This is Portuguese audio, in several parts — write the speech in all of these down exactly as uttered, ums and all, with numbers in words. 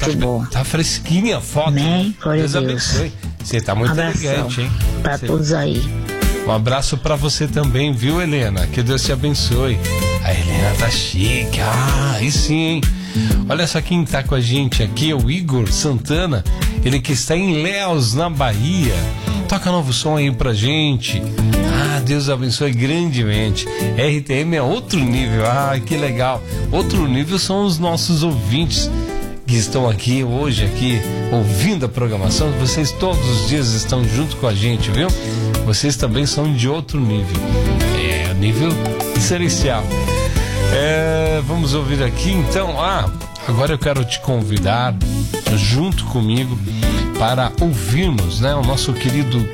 tá, bom. Tá fresquinha a foto. Amém? Glória Deus a Deus. abençoe. Você tá muito Abração elegante, hein? Pra Você... todos aí. Um abraço pra você também, viu, Helena? Que Deus te abençoe. A Helena tá chique. Ah, aí sim, hein? Olha só quem tá com a gente aqui, é o Igor Santana. Ele que está em Léus, na Bahia. Toca novo som aí pra gente. Ah, Deus abençoe grandemente. R T M é outro nível. Ah, que legal. Outro nível são os nossos ouvintes que estão aqui hoje, aqui, ouvindo a programação. Vocês todos os dias estão junto com a gente, viu? Vocês também são de outro nível. É, nível celestial. É, vamos ouvir aqui, então. Ah, agora eu quero te convidar, junto comigo, para ouvirmos, né, o nosso querido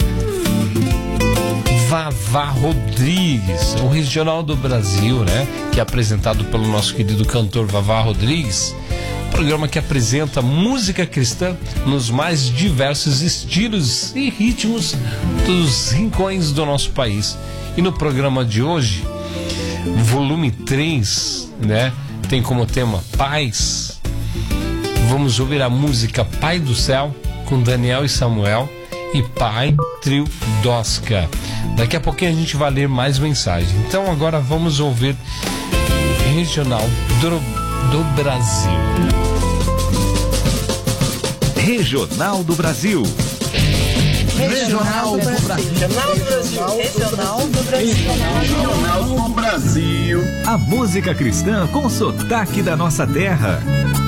Vavá Rodrigues, o Regional do Brasil, né, que é apresentado pelo nosso querido cantor Vavá Rodrigues. Programa que apresenta música cristã nos mais diversos estilos e ritmos dos rincões do nosso país. E no programa de hoje, volume três, né, tem como tema Paz. Vamos ouvir a música Pai do Céu, com Daniel e Samuel, e Pai, Trio Dosca. Daqui a pouquinho a gente vai ler mais mensagens. Então agora vamos ouvir Regional do, do Brasil. Regional do Brasil. Regional do Brasil. Regional do Brasil. Regional do Brasil. Regional do Brasil. A música cristã com sotaque da nossa terra.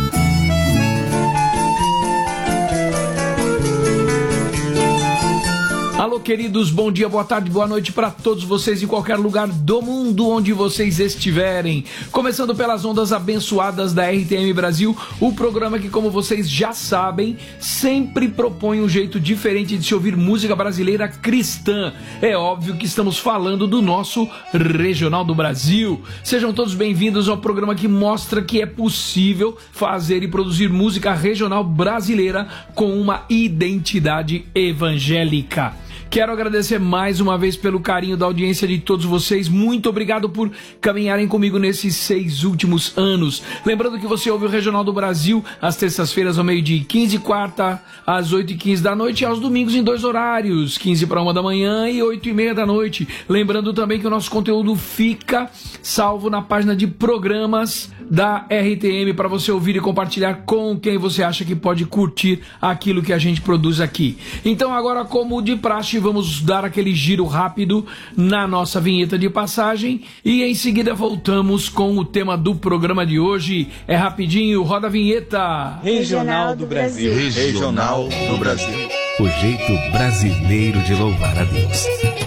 Alô, queridos, bom dia, boa tarde, boa noite para todos vocês em qualquer lugar do mundo onde vocês estiverem. Começando pelas ondas abençoadas da R T M Brasil, o programa que, como vocês já sabem, sempre propõe um jeito diferente de se ouvir música brasileira cristã. É óbvio que estamos falando do nosso Regional do Brasil. Sejam todos bem-vindos ao programa que mostra que é possível fazer e produzir música regional brasileira com uma identidade evangélica. Quero agradecer mais uma vez pelo carinho da audiência de todos vocês. Muito obrigado por caminharem comigo nesses seis últimos anos. Lembrando que você ouve o Regional do Brasil às terças-feiras ao meio-dia e quinze, quarta às oito e quinze da noite e aos domingos em dois horários, quinze para uma da manhã e oito e meia da noite. Lembrando também que o nosso conteúdo fica salvo na página de programas da R T M para você ouvir e compartilhar com quem você acha que pode curtir aquilo que a gente produz aqui. Então agora, como de praxe, vamos dar aquele giro rápido na nossa vinheta de passagem e em seguida voltamos com o tema do programa de hoje. É rapidinho, roda a vinheta. Regional do Brasil. Regional do Brasil. O jeito brasileiro de louvar a Deus.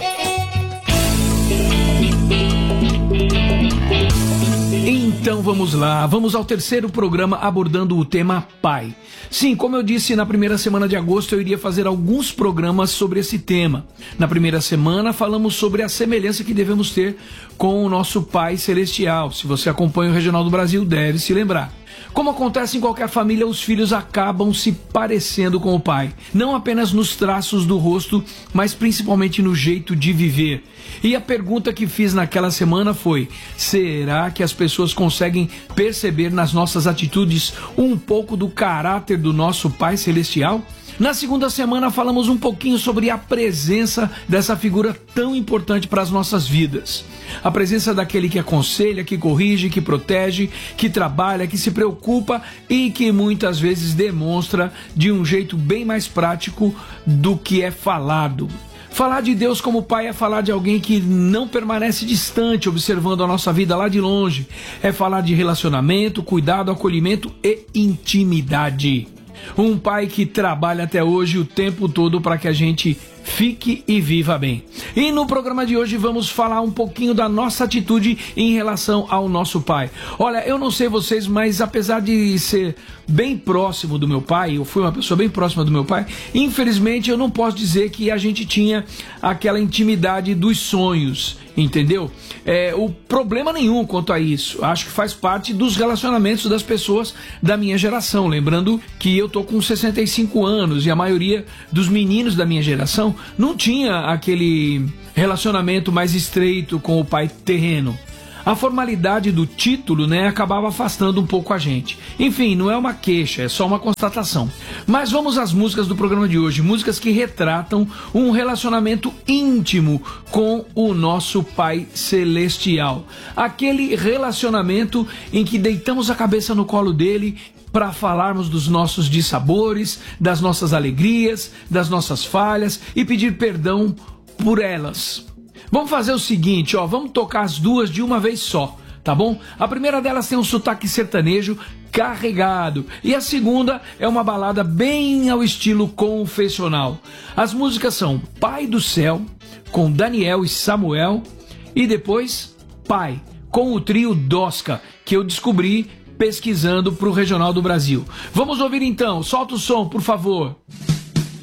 Então vamos lá, vamos ao terceiro programa abordando o tema Pai. Sim, como eu disse, na primeira semana de agosto eu iria fazer alguns programas sobre esse tema. Na primeira semana falamos sobre a semelhança que devemos ter com o nosso Pai Celestial. Se você acompanha o Regional do Brasil, deve se lembrar. Como acontece em qualquer família, os filhos acabam se parecendo com o pai. Não apenas nos traços do rosto, mas principalmente no jeito de viver. E a pergunta que fiz naquela semana foi: será que as pessoas conseguem perceber nas nossas atitudes um pouco do caráter do nosso Pai Celestial? Na segunda semana falamos um pouquinho sobre a presença dessa figura tão importante para as nossas vidas. A presença daquele que aconselha, que corrige, que protege, que trabalha, que se preocupa e que muitas vezes demonstra de um jeito bem mais prático do que é falado. Falar de Deus como Pai é falar de alguém que não permanece distante, observando a nossa vida lá de longe. É falar de relacionamento, cuidado, acolhimento e intimidade. Um pai que trabalha até hoje o tempo todo para que a gente fique e viva bem. E no programa de hoje vamos falar um pouquinho da nossa atitude em relação ao nosso pai. Olha, eu não sei vocês, mas apesar de ser bem próximo do meu pai, eu fui uma pessoa bem próxima do meu pai, infelizmente eu não posso dizer que a gente tinha aquela intimidade dos sonhos, entendeu? É, o problema nenhum quanto a isso, acho que faz parte dos relacionamentos das pessoas da minha geração, lembrando que eu tô com sessenta e cinco anos e a maioria dos meninos da minha geração não tinha aquele relacionamento mais estreito com o pai terreno. A formalidade do título, né, acabava afastando um pouco a gente. Enfim, não é uma queixa, é só uma constatação. Mas vamos às músicas do programa de hoje, músicas que retratam um relacionamento íntimo com o nosso Pai Celestial. Aquele relacionamento em que deitamos a cabeça no colo dele para falarmos dos nossos dissabores, das nossas alegrias, das nossas falhas e pedir perdão por elas. Vamos fazer o seguinte, ó, vamos tocar as duas de uma vez só, tá bom? A primeira delas tem um sotaque sertanejo carregado e a segunda é uma balada bem ao estilo confessional. As músicas são Pai do Céu, com Daniel e Samuel, e depois Pai, com o trio Dosca, que eu descobri pesquisando para o Regional do Brasil. Vamos ouvir então, solta o som, por favor.